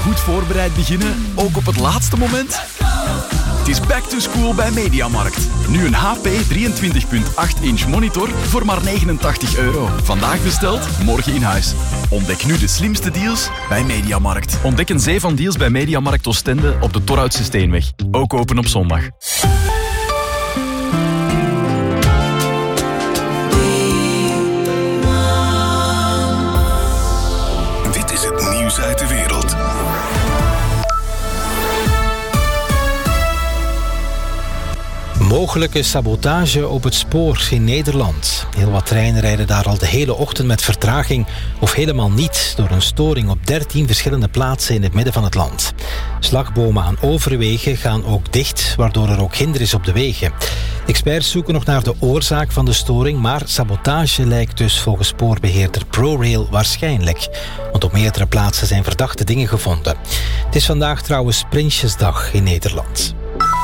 Goed voorbereid beginnen, ook op het laatste moment? Het is back to school bij Mediamarkt. Nu een HP 23.8-inch monitor voor maar €89. Vandaag besteld, morgen in huis. Ontdek nu de slimste deals bij Mediamarkt. Ontdek een zee van deals bij Mediamarkt Oostende op de Torhoutse Steenweg. Ook open op zondag. Dit is het nieuws uit de wereld. Mogelijke sabotage op het spoor in Nederland. Heel wat treinen rijden daar al de hele ochtend met vertraging of helemaal niet door een storing op 13 verschillende plaatsen in het midden van het land. Slagbomen aan overwegen gaan ook dicht, waardoor er ook hinder is op de wegen. Experts zoeken nog naar de oorzaak van de storing, maar sabotage lijkt dus volgens spoorbeheerder ProRail waarschijnlijk. Want op meerdere plaatsen zijn verdachte dingen gevonden. Het is vandaag trouwens Prinsjesdag in Nederland.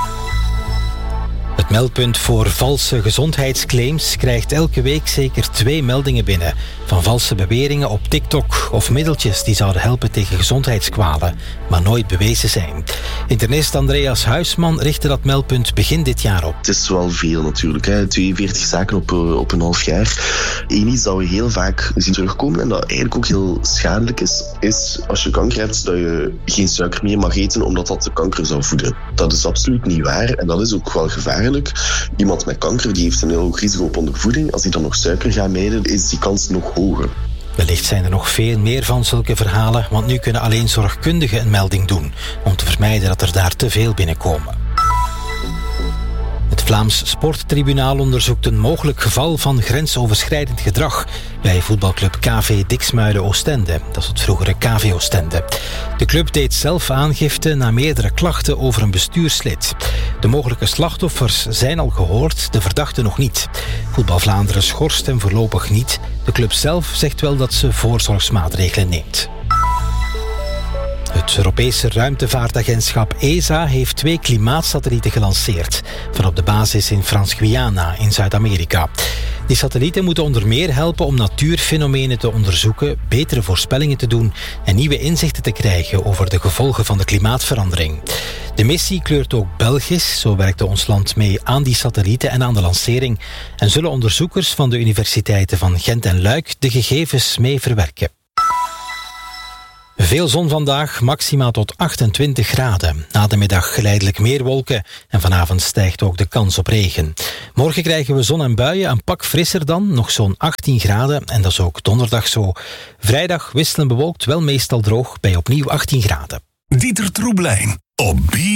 Het meldpunt voor valse gezondheidsclaims krijgt elke week zeker 2 meldingen binnen van valse beweringen op TikTok of middeltjes die zouden helpen tegen gezondheidskwalen, maar nooit bewezen zijn. Internist Andreas Huisman richtte dat meldpunt begin dit jaar op. Het is wel veel natuurlijk, hè. 42 zaken op een half jaar. Eén iets dat we heel vaak zien terugkomen en dat eigenlijk ook heel schadelijk is als je kanker hebt, dat je geen suiker meer mag eten omdat dat de kanker zou voeden. Dat is absoluut niet waar en dat is ook wel gevaarlijk. Iemand met kanker die heeft een heel hoog risico op ondervoeding. Als hij dan nog suiker gaat mijden, is die kans nog hoger. Wellicht zijn er nog veel meer van zulke verhalen, want nu kunnen alleen zorgkundigen een melding doen om te vermijden dat er daar te veel binnenkomen. Het Vlaams Sporttribunaal onderzoekt een mogelijk geval van grensoverschrijdend gedrag bij voetbalclub KV Diksmuiden Oostende. Dat is het vroegere KV Oostende. De club deed zelf aangifte na meerdere klachten over een bestuurslid. De mogelijke slachtoffers zijn al gehoord, de verdachte nog niet. Voetbal Vlaanderen schorst hem voorlopig niet. De club zelf zegt wel dat ze voorzorgsmaatregelen neemt. Het Europese ruimtevaartagentschap ESA heeft 2 klimaatsatellieten gelanceerd, van op de basis in Frans-Guyana in Zuid-Amerika. Die satellieten moeten onder meer helpen om natuurfenomenen te onderzoeken, betere voorspellingen te doen en nieuwe inzichten te krijgen over de gevolgen van de klimaatverandering. De missie kleurt ook Belgisch, zo werkte ons land mee aan die satellieten en aan de lancering, en zullen onderzoekers van de universiteiten van Gent en Luik de gegevens mee verwerken. Veel zon vandaag, maxima tot 28 graden. Na de middag geleidelijk meer wolken en vanavond stijgt ook de kans op regen. Morgen krijgen we zon en buien, een pak frisser dan, nog zo'n 18 graden en dat is ook donderdag zo. Vrijdag wisselend bewolkt, wel meestal droog, bij opnieuw 18 graden. Dieter Troeblein op